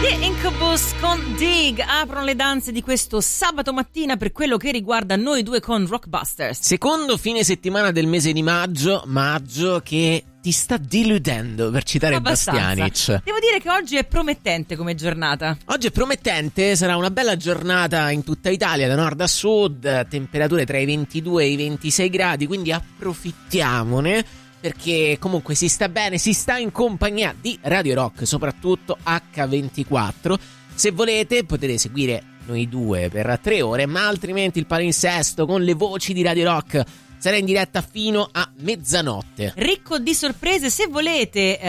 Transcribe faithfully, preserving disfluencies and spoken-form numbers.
Incubus con Dig aprono le danze di questo sabato mattina per quello che riguarda noi due con Rockbusters. Secondo fine settimana del mese di maggio, maggio che ti sta deludendo, per citare Abbastanza. Bastianic. Devo dire che oggi è promettente come giornata. Oggi è promettente, sarà una bella giornata in tutta Italia, da nord a sud, temperature tra i ventidue e i ventisei gradi, quindi approfittiamone, perché comunque si sta bene, si sta in compagnia di Radio Rock, soprattutto acca ventiquattro. Se volete potete seguire noi due per tre ore, ma altrimenti il palinsesto con le voci di Radio Rock sarà in diretta fino a mezzanotte. Ricco di sorprese, se volete